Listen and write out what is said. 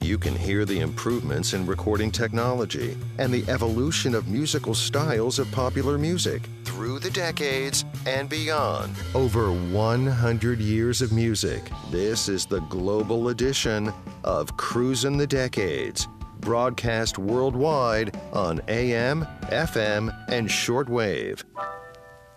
you can hear the improvements in recording technology and the evolution of musical styles of popular music through the decades and beyond. Over 100 years of music. This is the global edition of Cruisin' the Decades, broadcast worldwide on AM, FM, and shortwave.